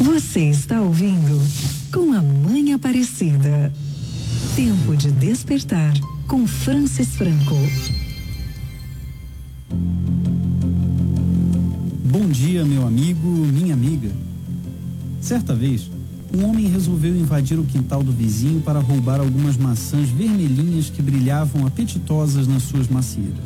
Você está ouvindo Com a Mãe Aparecida. Tempo de despertar com Francis Franco. Bom dia, meu amigo, minha amiga. Certa vez, um homem resolveu invadir o quintal do vizinho para roubar algumas maçãs vermelhinhas que brilhavam apetitosas nas suas macieiras.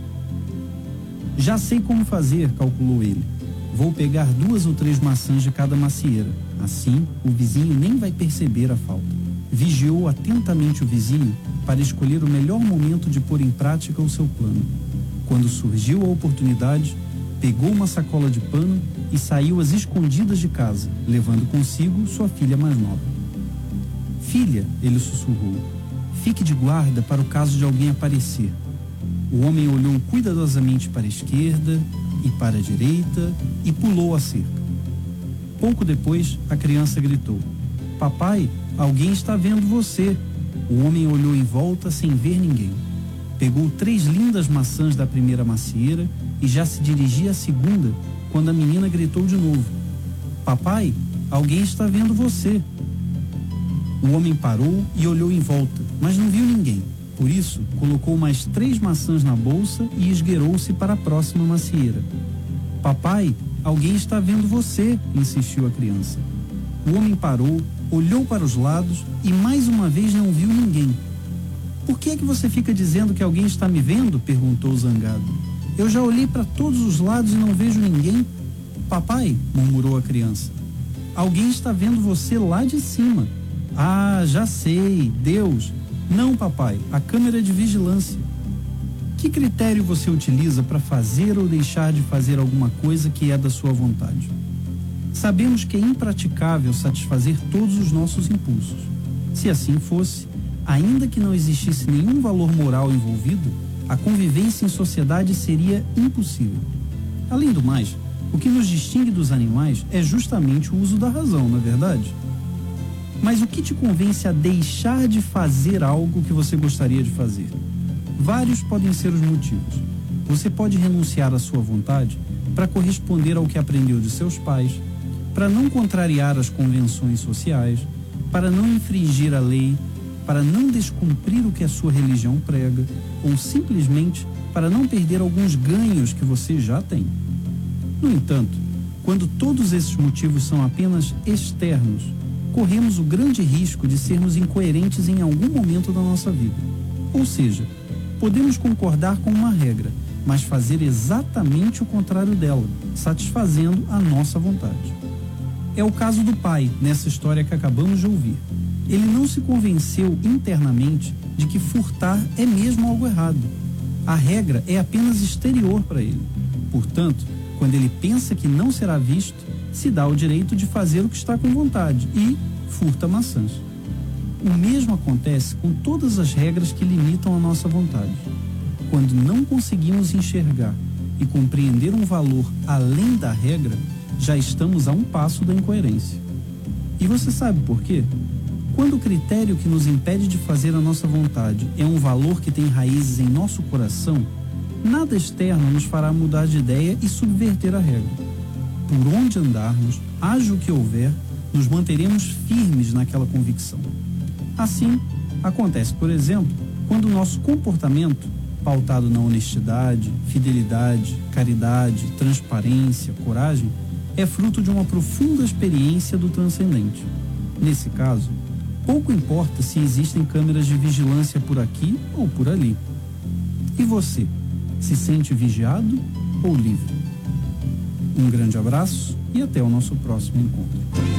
Já sei como fazer, calculou ele. Vou pegar 2 ou 3 maçãs de cada macieira. Assim, o vizinho nem vai perceber a falta. Vigiou atentamente o vizinho para escolher o melhor momento de pôr em prática o seu plano. Quando surgiu a oportunidade, pegou uma sacola de pano e saiu às escondidas de casa, levando consigo sua filha mais nova. Filha, ele sussurrou, fique de guarda para o caso de alguém aparecer. O homem olhou cuidadosamente para a esquerda e para a direita e pulou a cerca. Pouco depois, a criança gritou, papai, alguém está vendo você. O homem olhou em volta sem ver ninguém. Pegou 3 lindas maçãs da primeira macieira e já se dirigia à segunda, quando a menina gritou de novo, papai, alguém está vendo você. O homem parou e olhou em volta, mas não viu ninguém. Por isso, colocou mais 3 maçãs na bolsa e esgueirou-se para a próxima macieira. Papai, alguém está vendo você, insistiu a criança. O homem parou, olhou para os lados e mais uma vez não viu ninguém. Por que é que você fica dizendo que alguém está me vendo? Perguntou zangado. Eu já olhei para todos os lados e não vejo ninguém. Papai, murmurou a criança, alguém está vendo você lá de cima. Ah, já sei, Deus. Não, papai, a câmera de vigilância. Que critério você utiliza para fazer ou deixar de fazer alguma coisa que é da sua vontade? Sabemos que é impraticável satisfazer todos os nossos impulsos. Se assim fosse, ainda que não existisse nenhum valor moral envolvido, a convivência em sociedade seria impossível. Além do mais, o que nos distingue dos animais é justamente o uso da razão, não é verdade? Mas o que te convence a deixar de fazer algo que você gostaria de fazer? Vários podem ser os motivos. Você pode renunciar à sua vontade para corresponder ao que aprendeu de seus pais, para não contrariar as convenções sociais, para não infringir a lei, para não descumprir o que a sua religião prega, ou simplesmente para não perder alguns ganhos que você já tem. No entanto, quando todos esses motivos são apenas externos, corremos o grande risco de sermos incoerentes em algum momento da nossa vida. Ou seja, podemos concordar com uma regra, mas fazer exatamente o contrário dela, satisfazendo a nossa vontade. É o caso do pai, nessa história que acabamos de ouvir. Ele não se convenceu internamente de que furtar é mesmo algo errado. A regra é apenas exterior para ele. Portanto, quando ele pensa que não será visto, se dá o direito de fazer o que está com vontade e furta maçãs. O mesmo acontece com todas as regras que limitam a nossa vontade. Quando não conseguimos enxergar e compreender um valor além da regra, já estamos a um passo da incoerência. E você sabe por quê? Quando o critério que nos impede de fazer a nossa vontade é um valor que tem raízes em nosso coração, nada externo nos fará mudar de ideia e subverter a regra. Por onde andarmos, haja o que houver, nos manteremos firmes naquela convicção. Assim, acontece, por exemplo, quando o nosso comportamento, pautado na honestidade, fidelidade, caridade, transparência, coragem, é fruto de uma profunda experiência do transcendente. Nesse caso, pouco importa se existem câmeras de vigilância por aqui ou por ali. E você, se sente vigiado ou livre? Um grande abraço e até o nosso próximo encontro.